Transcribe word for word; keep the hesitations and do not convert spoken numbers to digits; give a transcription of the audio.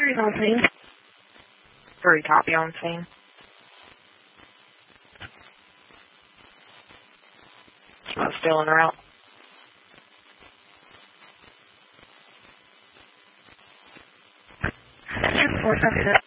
Three's on scene. Three copy on scene. Oh, still en route. Four, seven,